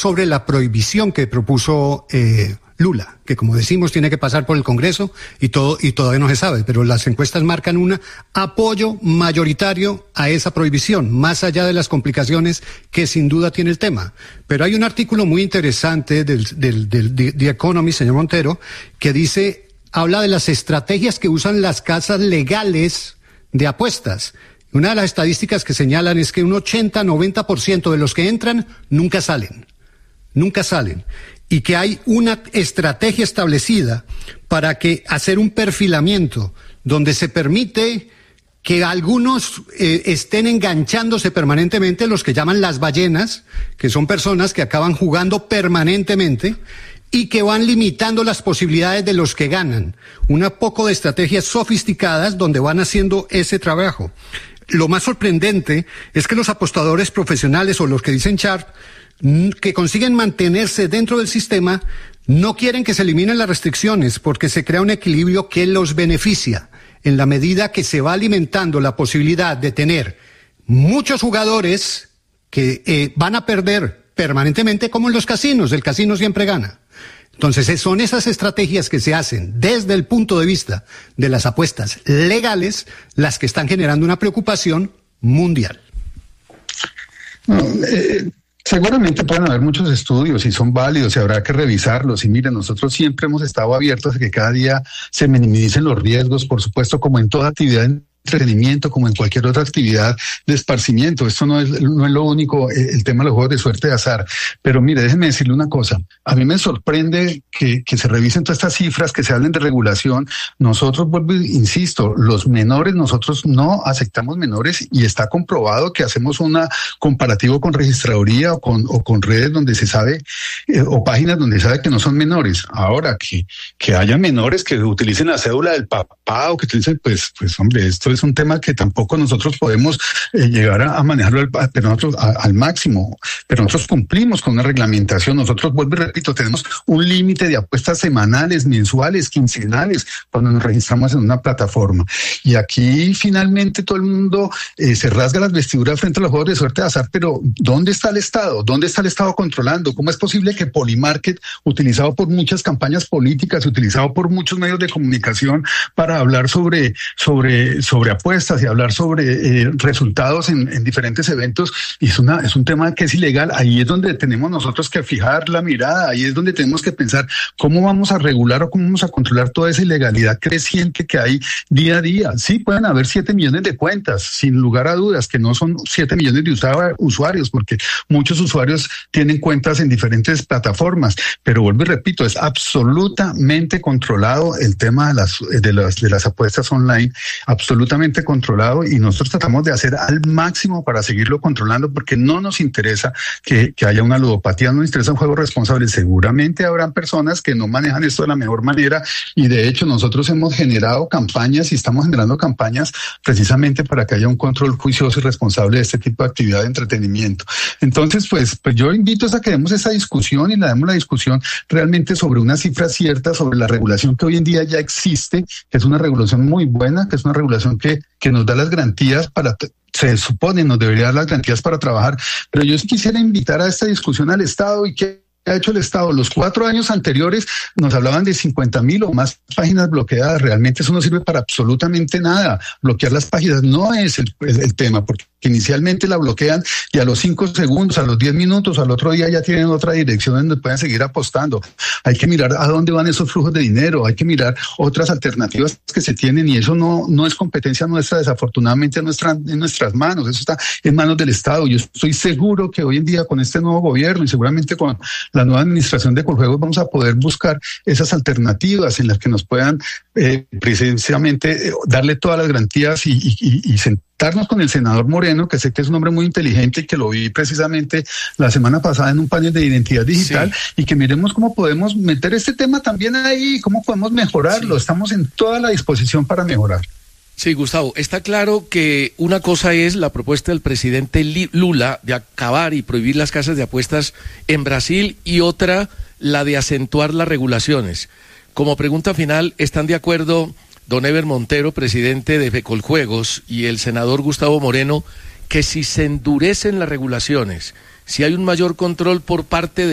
sobre la prohibición que propuso Lula, que como decimos tiene que pasar por el Congreso y todavía no se sabe, pero las encuestas marcan un apoyo mayoritario a esa prohibición, más allá de las complicaciones que sin duda tiene el tema. Pero hay un artículo muy interesante del The Economist, señor Montero, que habla de las estrategias que usan las casas legales de apuestas. Una de las estadísticas que señalan es que un 80-90% de los que entran nunca salen. Y que hay una estrategia establecida para hacer un perfilamiento donde se permite que algunos estén enganchándose permanentemente, los que llaman las ballenas, que son personas que acaban jugando permanentemente y que van limitando las posibilidades de los que ganan. Un poco de estrategias sofisticadas donde van haciendo ese trabajo. Lo más sorprendente es que los apostadores profesionales o los que dicen sharp, que consiguen mantenerse dentro del sistema, no quieren que se eliminen las restricciones porque se crea un equilibrio que los beneficia en la medida que se va alimentando la posibilidad de tener muchos jugadores que van a perder permanentemente, como en los casinos. El casino siempre gana. Entonces son esas estrategias que se hacen desde el punto de vista de las apuestas legales las que están generando una preocupación mundial. Seguramente pueden haber muchos estudios y son válidos y habrá que revisarlos. Y miren, nosotros siempre hemos estado abiertos a que cada día se minimicen los riesgos, por supuesto, como en toda actividad entretenimiento, como en cualquier otra actividad de esparcimiento. Esto no es lo único, el tema de los juegos de suerte de azar. Pero mire, déjeme decirle una cosa. A mí me sorprende que se revisen todas estas cifras, que se hablen de regulación. Nosotros, vuelvo, insisto, los menores, nosotros no aceptamos menores y está comprobado que hacemos una comparativo con registraduría o con redes donde se sabe, o páginas donde se sabe que no son menores. Ahora, que haya menores que utilicen la cédula del papá o que utilicen, pues hombre, esto es un tema que tampoco nosotros podemos llegar a manejarlo al máximo, pero nosotros cumplimos con una reglamentación. Nosotros, vuelvo y repito, tenemos un límite de apuestas semanales, mensuales, quincenales, cuando nos registramos en una plataforma. Y aquí finalmente todo el mundo se rasga las vestiduras frente a los juegos de suerte de azar, pero ¿dónde está el Estado? ¿Dónde está el Estado controlando? ¿Cómo es posible que Polymarket, utilizado por muchas campañas políticas, utilizado por muchos medios de comunicación para hablar sobre apuestas y hablar sobre resultados en diferentes eventos, y es un tema que es ilegal? Ahí es donde tenemos nosotros que fijar la mirada, ahí es donde tenemos que pensar cómo vamos a regular o cómo vamos a controlar toda esa ilegalidad creciente que hay día a día. Sí, pueden haber 7 millones de cuentas, sin lugar a dudas, que no son 7 millones de usuarios, porque muchos usuarios tienen cuentas en diferentes plataformas, pero vuelvo y repito, es absolutamente controlado el tema de las apuestas online, absolutamente controlado, y nosotros tratamos de hacer al máximo para seguirlo controlando, porque no nos interesa que haya una ludopatía, no nos interesa un juego responsable. Seguramente habrán personas que no manejan esto de la mejor manera, y de hecho nosotros hemos generado campañas y estamos generando campañas precisamente para que haya un control juicioso y responsable de este tipo de actividad de entretenimiento. Entonces, pues yo invito a que demos esa discusión y demos la discusión realmente sobre una cifra cierta, sobre la regulación que hoy en día ya existe, que es una regulación muy buena, que es una regulación que nos da las garantías se supone nos debería dar las garantías para trabajar. Pero yo sí quisiera invitar a esta discusión al Estado. ¿Y qué ha hecho el Estado? Los 4 años anteriores nos hablaban de 50,000 o más páginas bloqueadas. Realmente eso no sirve para absolutamente nada. Bloquear las páginas no es el tema, porque inicialmente la bloquean y a los 5 segundos, a los 10 minutos, al otro día ya tienen otra dirección donde pueden seguir apostando. Hay que mirar a dónde van esos flujos de dinero, hay que mirar otras alternativas que se tienen, y eso no es competencia nuestra, desafortunadamente en nuestras manos. Eso está en manos del Estado. Yo estoy seguro que hoy en día con este nuevo gobierno y seguramente con la nueva administración de Coljuegos vamos a poder buscar esas alternativas en las que nos puedan precisamente darle todas las garantías y sentarnos con el senador Moreno, que sé que es un hombre muy inteligente y que lo vi precisamente la semana pasada en un panel de identidad digital, sí, y que miremos cómo podemos meter este tema también ahí, cómo podemos mejorarlo. Sí. Estamos en toda la disposición para mejorar. Sí, Gustavo, está claro que una cosa es la propuesta del presidente Lula de acabar y prohibir las casas de apuestas en Brasil, y otra la de acentuar las regulaciones. Como pregunta final, ¿están de acuerdo don Ever Montero, presidente de Fecoljuegos, y el senador Gustavo Moreno, que si se endurecen las regulaciones, si hay un mayor control por parte de